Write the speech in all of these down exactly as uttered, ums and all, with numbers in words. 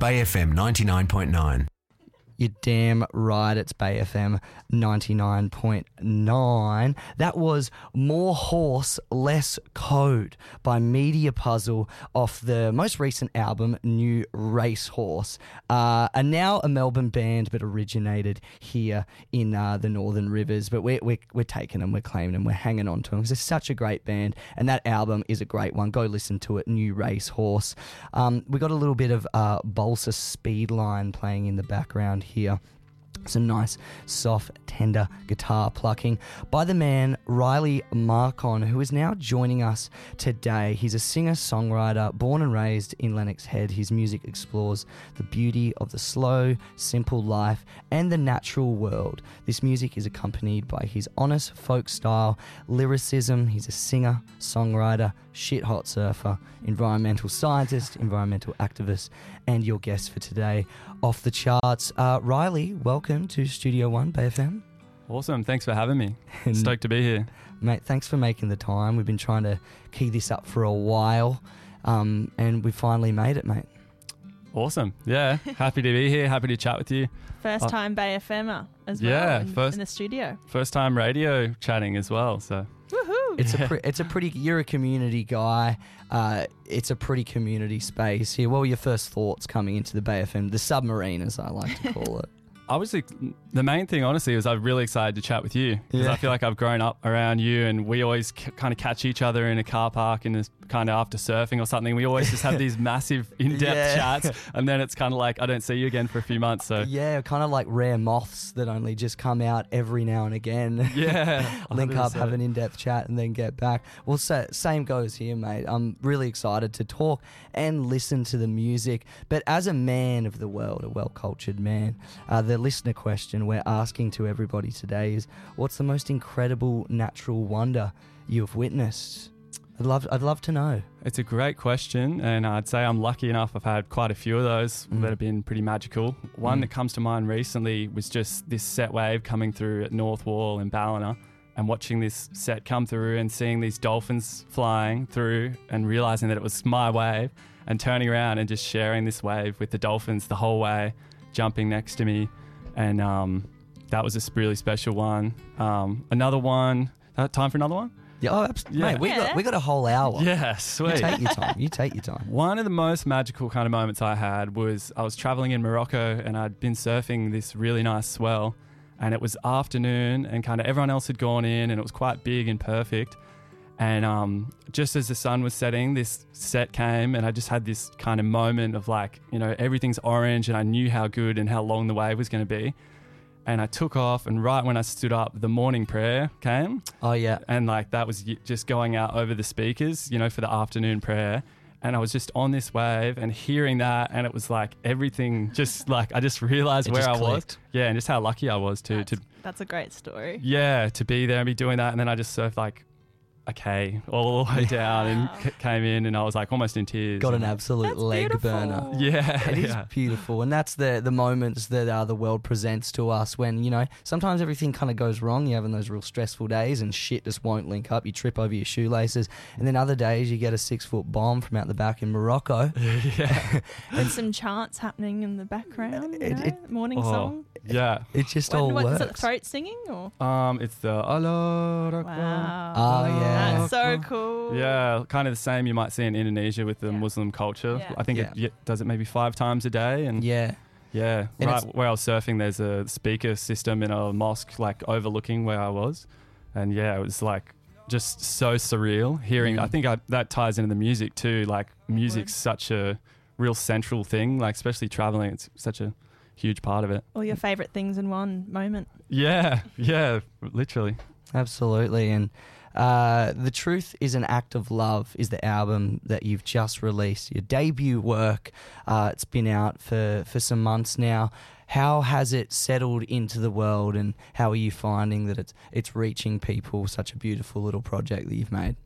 Bay F M ninety-nine point nine. You're damn right, it's Bay F M ninety-nine point nine. That was More Horse, Less Code by Media Puzzle off the most recent album, New Racehorse. Uh, and now a Melbourne band, but originated here in uh, the Northern Rivers. But we're, we're, we're taking them, we're claiming them, we're hanging on to them because they're such a great band. And that album is a great one. Go listen to it, New Racehorse. Um, we got a little bit of uh, Balsa Speedline playing in the background here. Some nice, soft, tender guitar plucking by the man Riley Marcon, who is now joining us today. He's a singer-songwriter, born and raised in Lennox Head. His music explores the beauty of the slow, simple life and the natural world. This music is accompanied by his honest folk style, lyricism. He's a singer, songwriter, shit-hot surfer, environmental scientist, environmental activist, and your guest for today, off the charts. Uh, Riley, welcome to Studio One, Bay F M. Awesome, thanks for having me. Stoked to be here. Mate, thanks for making the time. We've been trying to key this up for a while, um, and we finally made it, mate. Awesome, yeah. Happy to be here, happy to chat with you. First uh, time Bay F M-er as well yeah, in, first, in the studio. First time radio chatting as well, so... Woohoo! It's yeah. a pre- it's a pretty. You're a community guy. Uh, it's a pretty community space here. What were your first thoughts coming into the Bay F M, the submarine, as I like to call it? I was the main thing, honestly, was I'm really excited to chat with you because Yeah. I feel like I've grown up around you, and we always c- kind of catch each other in a car park and kind of after surfing or something. We always just have these massive in-depth Yeah. chats, and then it's kind of like I don't see you again for a few months. So Yeah, kind of like rare moths that only just come out every now and again. yeah, Link up, one hundred percent. have an in-depth chat, and then get back. Well, so, same goes here, mate. I'm really excited to talk and listen to the music. But as a man of the world, a well-cultured man, uh, the listener question we're asking to everybody today is, what's the most incredible natural wonder you've witnessed? I'd love, I'd love to know. It's a great question, and I'd say I'm lucky enough. I've had quite a few of those Mm. that have been pretty magical. One Mm. that comes to mind recently was just this set wave coming through at North Wall in Ballina, and watching this set come through and seeing these dolphins flying through and realising that it was my wave, and turning around and just sharing this wave with the dolphins the whole way, jumping next to me. And um, that was a really special one. Um, another one, uh, time for another one? Yeah, oh, absolutely. Yeah. Mate, we Yeah. got we got a whole hour. Yeah, You sweet. take your time. You take your time. One of the most magical kind of moments I had was I was traveling in Morocco, and I'd been surfing this really nice swell, and it was afternoon, and kind of everyone else had gone in, and it was quite big and perfect. And um, just as the sun was setting, this set came, and I just had this kind of moment of like, you know, everything's orange, and I knew how good and how long the wave was going to be. And I took off, and right when I stood up, the morning prayer came. Oh yeah. And like that was y- just going out over the speakers, you know, for the afternoon prayer. And I was just on this wave and hearing that, and it was like everything just like I just realized It where just I was. clicked. Yeah, and just how lucky I was to That's, to that's a great story. yeah, to be there and be doing that. And then I just surfed like a K all the way down and Wow. c- came in, and I was like almost in tears. Got an And- absolute That's leg beautiful. burner. Yeah, It is yeah. beautiful, and that's the the moments that uh, the world presents to us when, you know, sometimes everything kind of goes wrong. You're having those real stressful days and shit just won't link up. You trip over your shoelaces, and then other days you get a six foot bomb from out the back in Morocco. yeah. And some chants happening in the background. You It- know? it- Morning Oh, song. yeah. It just What, all what, is works. it throat singing or? Um, it's the Allah Akbar. Wow. Oh, yeah. That's so cool. Yeah, kind of the same you might see in Indonesia with the Yeah. Muslim culture. Yeah. I think Yeah. it y- does it maybe five times a day. And Yeah, yeah, And right it's- where I was surfing, there's a speaker system in a mosque like overlooking where I was. And yeah, it was like just so surreal hearing. Mm. I think I, that ties into the music too. Like music's such a real central thing, like especially traveling. It's such a huge part of it. All your favourite things in one moment. Yeah, yeah, literally. absolutely. And uh, The Truth is an Act of Love is the album that you've just released, your debut work. Uh, it's been out for, for some months now. How has it settled into the world, and how are you finding that it's it's reaching people? Such a beautiful little project that you've made.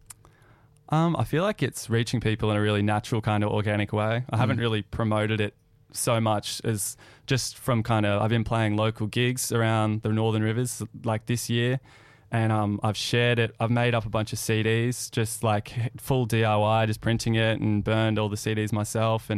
Um, I feel like it's reaching people in a really natural kind of organic way. I haven't Mm. really promoted it so much as just from kind of, I've been playing local gigs around the Northern Rivers like this year, and um, I've shared it. I've made up a bunch of C Ds, just like full D I Y, just printing it, and burned all the C Ds myself, and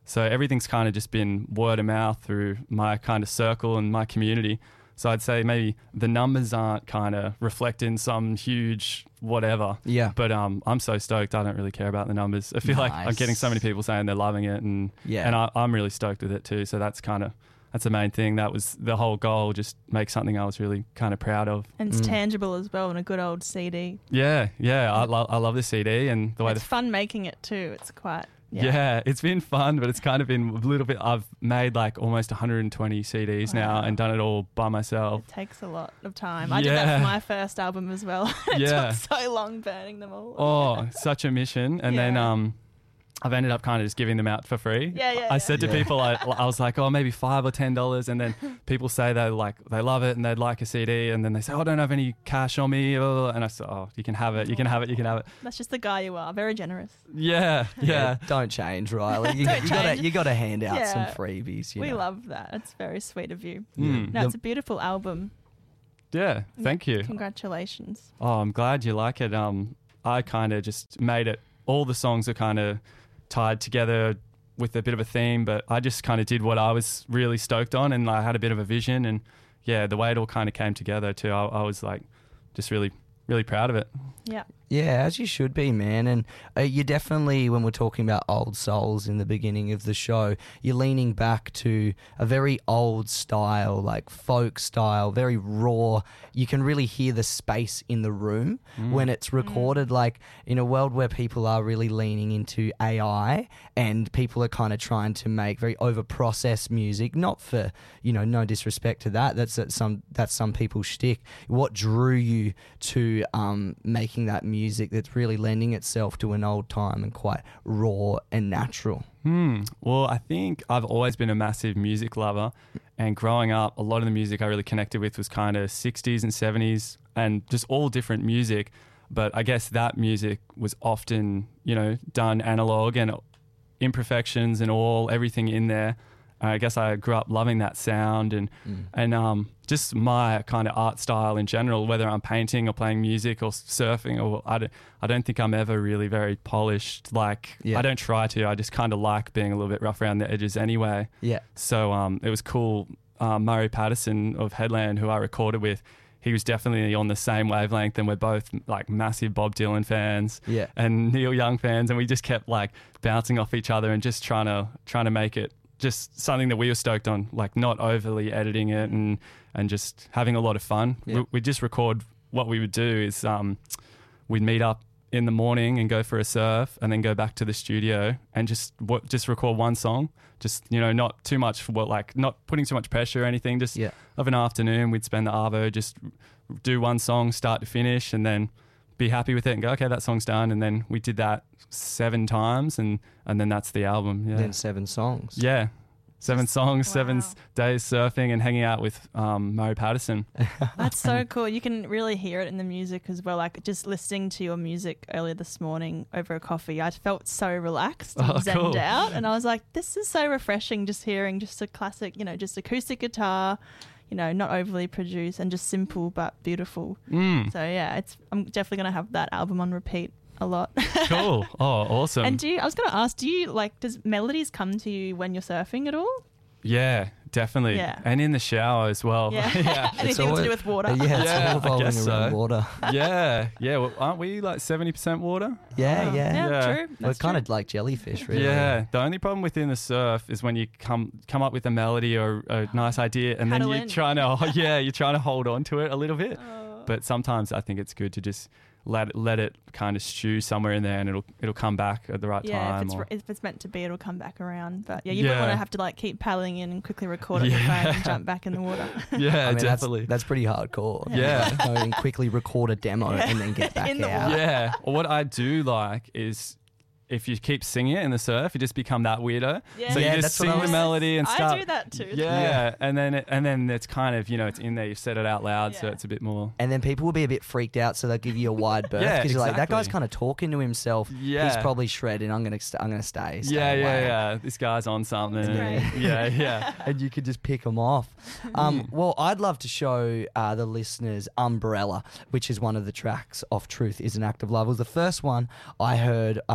So everything's kind of just been word of mouth through my kind of circle and my community. So I'd say maybe the numbers aren't kind of reflecting some huge whatever. Yeah. But um, I'm so stoked. I don't really care about the numbers. I feel like I'm Nice. getting so many people saying they're loving it, and Yeah. and I, I'm really stoked with it too. So that's kind of that's the main thing. That was the whole goal. Just make something I was really kind of proud of. And it's Mm. tangible as well, and a good old C D. Yeah, yeah. I, lo- I love this C D and the way It's the fun making it too. It's quite. Yeah. Yeah. it's been fun, but it's kind of been a little bit. I've made like almost one hundred twenty C Ds now Wow. and done it all by myself. It takes a lot of time. I did that Yeah. for my first album as well. it Yeah. took so long burning them all. Oh, such a mission. And then Yeah. um, I've ended up kind of just giving them out for free. Yeah, yeah, I yeah. said to Yeah. people, I, I was like, oh, maybe five or ten dollars, and then people say they like they love it and they'd like a C D, and then they say, oh, I don't have any cash on me, uh, and I said, oh, you can have it, you can have it, you can have it. That's just the guy you are. Very generous. Yeah, yeah. Don't change, Riley. You, Don't you gotta change. you gotta hand out some Yeah. freebies. You We know. love that. It's very sweet of you. Mm. No, The- it's a beautiful album. Yeah, thank you. Congratulations. Oh, I'm glad you like it. Um, I kind of just made it. All the songs are kind of tied together with a bit of a theme, but I just kind of did what I was really stoked on, and I had a bit of a vision, and yeah, the way it all kind of came together too. I, I was like, just really, really proud of it. Yeah. Yeah, as you should be, man. And uh, you definitely, when we're talking about old souls in the beginning of the show, you're leaning back to a very old style, like folk style, very raw. You can really hear the space in the room when it's recorded. Like in a world where people are really leaning into A I and people are kind of trying to make very over-processed music, not for, you know, no disrespect to that. That's, that's some that's some people's shtick. What drew you to um, making that music? music that's really lending itself to an old time and quite raw and natural? Hmm. Well, I think I've always been a massive music lover, and growing up, a lot of the music I really connected with was kind of sixties and seventies and just all different music. But I guess that music was often, you know, done analog and imperfections and all everything in there. I guess I grew up loving that sound and Mm. and um, just my kind of art style in general, whether I'm painting or playing music or surfing, or I don't, I don't think I'm ever really very polished. Like Yeah. I don't try to. I just kind of like being a little bit rough around the edges anyway. Yeah. So um, it was cool. Um, Murray Patterson of Headland, who I recorded with, he was definitely on the same wavelength, and we're both like massive Bob Dylan fans Yeah. and Neil Young fans, and we just kept like bouncing off each other and just trying to trying to make it just something that we were stoked on, like not overly editing it and and just having a lot of fun. Yeah. We, we just record. What we would do is um, we'd meet up in the morning and go for a surf, and then go back to the studio and just what just record one song. Just, you know, not too much for what, like not putting too much pressure or anything. Just Yeah. of an afternoon, we'd spend the arvo, just do one song start to finish, and then be happy with it and go, okay, that song's done. And then we did that seven times, and and then that's the album. Yeah. Then seven songs. Yeah. Seven songs, seven Wow. s- days surfing and hanging out with um, Murray Patterson. That's so cool. You can really hear it in the music as well. Like just listening to your music earlier this morning over a coffee, I felt so relaxed and Oh, zened cool. out. And I was like, this is so refreshing just hearing just a classic, you know, just acoustic guitar, you know, not overly produced and just simple but beautiful. Mm, So yeah, it's I'm definitely going to have that album on repeat a lot. cool. Oh, awesome. And do you, I was going to ask, do you like, does melodies come to you when you're surfing at all? yeah, definitely. Yeah. And in the shower as well. Yeah. yeah. Anything all- to do with water? Uh, yeah, it's Yeah, all I revolving guess around so. water. yeah. Yeah. Well, aren't we like seventy percent water? Yeah, Oh, yeah. Yeah, Yeah. true. We're That's kind true. of like jellyfish, really. Yeah. The only problem within the surf is when you come come up with a melody or a nice idea, and then Paddle you're in. trying to oh, yeah you're trying to hold on to it a little bit. Oh. But sometimes I think it's good to just let it, let it kind of stew somewhere in there, and it'll it'll come back at the right Yeah, if time. it's, or- if it's meant to be, it'll come back around. But yeah, you Yeah. don't want to have to like keep paddling in and quickly record it on your Yeah. phone and jump back in the water. yeah, I mean, definitely. That's, that's pretty hardcore. Yeah. Go and quickly record a demo and then get back In the out. water. Yeah. Or what I do like is if you keep singing it in the surf, you just become that weirdo. Yeah. So Yeah, you that's just what I sing the was- melody and I start. do that too. Yeah. Yeah. And then it, and then it's kind of, you know, it's in there. You've said it out loud, so Yeah. it's a bit more. And then people will be a bit freaked out, so they'll give you a wide berth Yeah, because you're like, that guy's exactly. kind of talking to himself. Yeah. He's probably shredding. I'm gonna, st- I'm gonna stay. stay Yeah, yeah, away." yeah. This guy's on something. It's great. Yeah, yeah. And you could just pick them off. Um, well, I'd love to show uh, the listeners Umbrella, which is one of the tracks off Truth is an Act of Love. It was the first one I heard um, off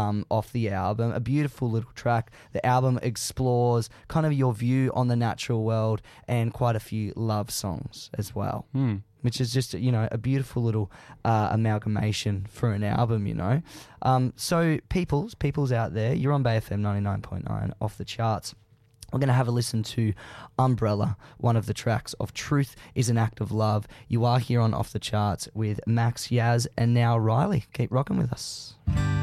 off the album. A beautiful little track. The album explores kind of your view on the natural world and quite a few love songs as well. Hmm. Which is just, you know, a beautiful little uh, amalgamation for an album, you know. Um, so, peoples, peoples out there, you're on Bay F M ninety-nine point nine, Off the Charts. We're going to have a listen to Umbrella, one of the tracks of Truth is an Act of Love. You are here on Off the Charts with Max, Yaz, and now Riley. Keep rocking with us.